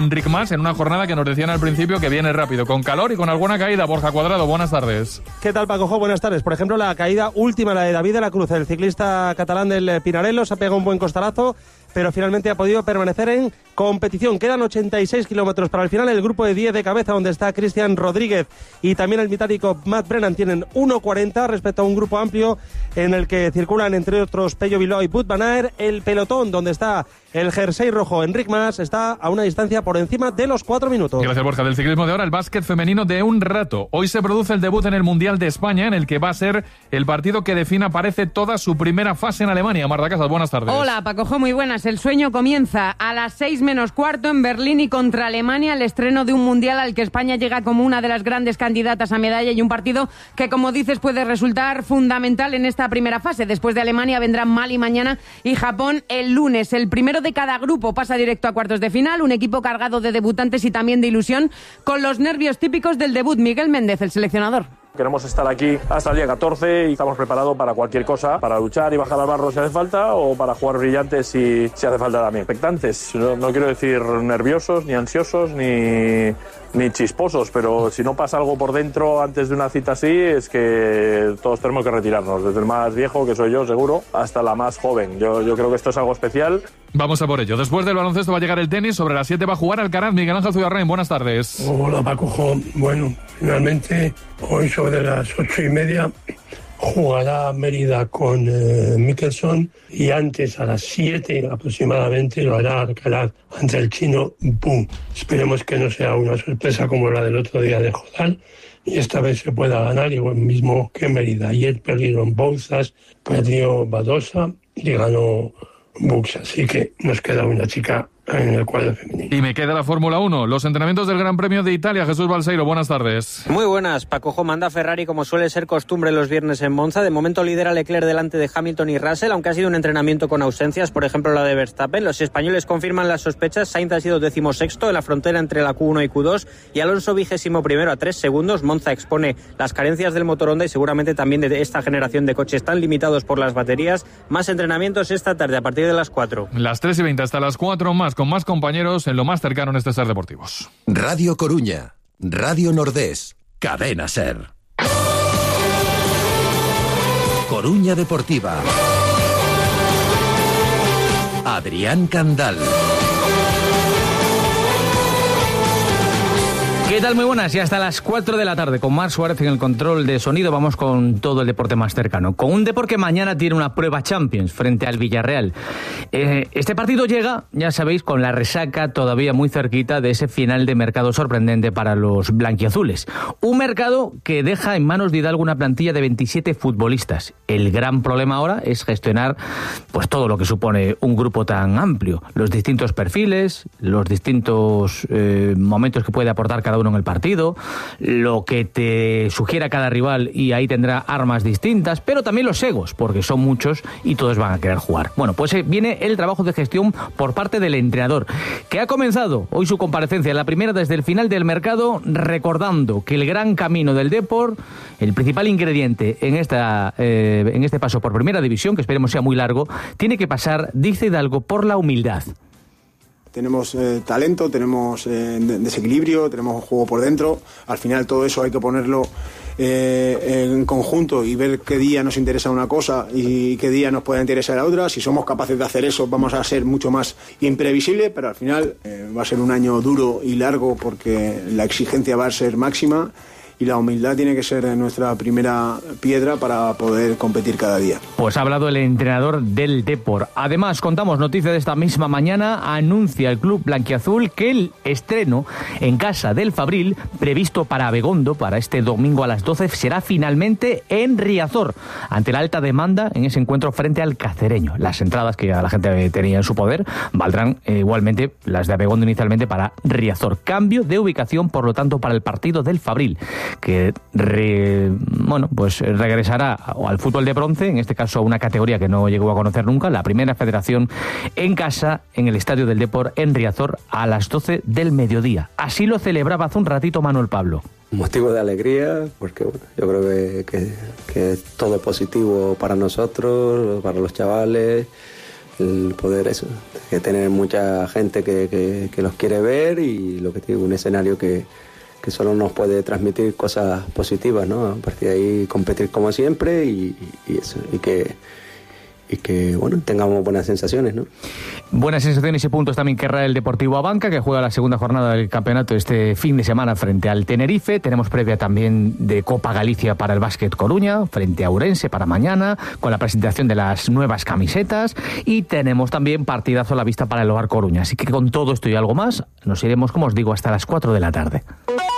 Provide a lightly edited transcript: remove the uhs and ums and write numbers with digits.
Enric Mas en una jornada que nos decían al principio que viene rápido, con calor y con alguna caída. Borja Cuadrado, buenas tardes. ¿Qué tal, Paco? Buenas tardes. Por ejemplo, la caída última, la de David de la Cruz, el ciclista catalán del Pinarello, se ha pegado un buen costalazo, pero finalmente ha podido permanecer en competición. Quedan 86 kilómetros para el final. El grupo de 10 de cabeza, donde está Cristian Rodríguez y también el británico Matt Brennan, tienen 1.40 respecto a un grupo amplio en el que circulan, entre otros, Pello Bilbao y Wout van Aert. El pelotón, donde está el jersey rojo Enric Mas, está a una distancia por encima de los 4 minutos. Gracias, Borja. Del ciclismo de ahora, el básquet femenino de un rato. Hoy se produce el debut en el Mundial de España, en el que va a ser el partido que defina, parece, toda su primera fase en Alemania. Marta Casas, buenas tardes. Hola, Paco, muy buenas. El sueño comienza a las 6:15 en Berlín y contra Alemania, el estreno de un Mundial al que España llega como una de las grandes candidatas a medalla, y un partido que, como dices, puede resultar fundamental en esta primera fase. Después de Alemania vendrán Mali mañana y Japón el lunes. El primero de cada grupo pasa directo a cuartos de final, un equipo cargado de debutantes y también de ilusión, con los nervios típicos del debut. Miguel Méndez, el seleccionador. Queremos estar aquí hasta el día 14 y estamos preparados para cualquier cosa, para luchar y bajar al barro si hace falta, o para jugar brillantes si hace falta también. Expectantes, no quiero decir nerviosos, ni ansiosos, ni chisposos, pero si no pasa algo por dentro antes de una cita así, es que todos tenemos que retirarnos, desde el más viejo, que soy yo seguro, hasta la más joven. Yo creo que esto es algo especial. Vamos a por ello. Después del baloncesto va a llegar el tenis. Sobre las 7 va a jugar Alcaraz. Miguel Ángel Zubiarrain, buenas tardes. Hola, Paco. Bueno, finalmente hoy sobre las 8:30 jugará Mérida con Mickelson, y antes, a las 7 aproximadamente, lo hará Alcaraz ante el chino Bu. Esperemos que no sea una sorpresa como la del otro día de Jodal, y esta vez se pueda ganar, igual mismo que Mérida. Ayer perdieron Bouzas, perdió Badosa y ganó Bux, así que nos queda una chica en el cuadro femenino. Y me queda la Fórmula 1, los entrenamientos del Gran Premio de Italia. Jesús Balseiro, buenas tardes. Muy buenas, Paco. Manda Ferrari, como suele ser costumbre los viernes en Monza. De momento lidera Leclerc delante de Hamilton y Russell, aunque ha sido un entrenamiento con ausencias, por ejemplo la de Verstappen. Los españoles confirman las sospechas. Sainz ha sido 16º en la frontera entre la Q1 y Q2 y Alonso 21º a 3 segundos. Monza expone las carencias del motor Honda y seguramente también de esta generación de coches tan limitados por las baterías. Más entrenamientos esta tarde a partir de las 4. Las 3:20 hasta las 4 más, con más compañeros en lo más cercano en este Ser Deportivos. Radio Coruña, Radio Nordés, Cadena Ser. Coruña Deportiva. Adrián Candal. ¿Qué tal? Muy buenas, y hasta las 4 de la tarde con Marc Suárez en el control de sonido. Vamos con todo el deporte más cercano, con un Depor que mañana tiene una prueba Champions frente al Villarreal. Este partido llega, ya sabéis, con la resaca todavía muy cerquita de ese final de mercado sorprendente para los blanquiazules. Un mercado que deja en manos de Hidalgo una plantilla de 27 futbolistas. El gran problema ahora es gestionar pues todo lo que supone un grupo tan amplio, los distintos perfiles, los distintos momentos que puede aportar cada uno en el partido, lo que te sugiera cada rival, y ahí tendrá armas distintas, pero también los egos, porque son muchos y todos van a querer jugar. Bueno, pues viene el trabajo de gestión por parte del entrenador, que ha comenzado hoy su comparecencia, la primera desde el final del mercado, recordando que el gran camino del Depor, el principal ingrediente en este paso por primera división, que esperemos sea muy largo, tiene que pasar, dice Hidalgo, por la humildad. Tenemos talento, tenemos desequilibrio, tenemos juego por dentro. Al final todo eso hay que ponerlo en conjunto y ver qué día nos interesa una cosa y qué día nos puede interesar la otra. Si somos capaces de hacer eso, vamos a ser mucho más imprevisibles, pero al final va a ser un año duro y largo porque la exigencia va a ser máxima. Y la humildad tiene que ser nuestra primera piedra para poder competir cada día. Pues ha hablado el entrenador del Depor. Además, contamos noticia de esta misma mañana, anuncia el club blanquiazul que el estreno en casa del Fabril, previsto para Abegondo, para este domingo a las 12, será finalmente en Riazor, ante la alta demanda en ese encuentro frente al Cacereño. Las entradas que ya la gente tenía en su poder valdrán igualmente las de Abegondo inicialmente para Riazor. Cambio de ubicación, por lo tanto, para el partido del Fabril, que regresará al fútbol de bronce, en este caso a una categoría que no llegó a conocer nunca, la primera federación, en casa, en el estadio del Depor en Riazor, a las 12 del mediodía. Así lo celebraba hace un ratito Manuel Pablo. Motivo de alegría, porque yo creo que es todo positivo para nosotros, para los chavales. el poder eso, que tener mucha gente que los quiere ver y lo que tiene un escenario que solo nos puede transmitir cosas positivas, ¿no? A partir de ahí competir como siempre y eso, y que bueno, tengamos buenas sensaciones, ¿no? Buenas sensaciones y puntos también querrá el Deportivo Abanca, que juega la segunda jornada del campeonato este fin de semana frente al Tenerife. Tenemos previa también de Copa Galicia para el Básquet Coruña, frente a Ourense para mañana, con la presentación de las nuevas camisetas, y tenemos también partidazo a la vista para el Hogar Coruña. Así que con todo esto y algo más, nos iremos, como os digo, hasta las 4 de la tarde.